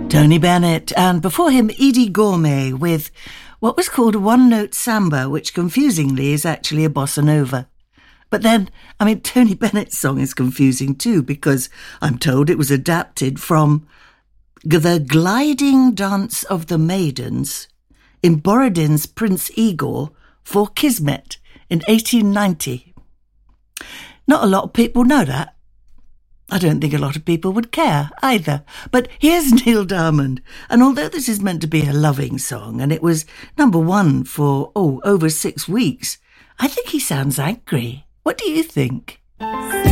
Tony Bennett, and before him Edie Gourmet with what was called a one-note samba, which confusingly is actually a bossa nova. But then, Tony Bennett's song is confusing too, because I'm told it was adapted from the Gliding Dance of the Maidens in Borodin's Prince Igor for Kismet in 1890. Not a lot of people know that. I don't think a lot of people would care either. But here's Neil Diamond. And although this is meant to be a loving song, and it was number one for, over 6 weeks, I think he sounds angry. What do you think?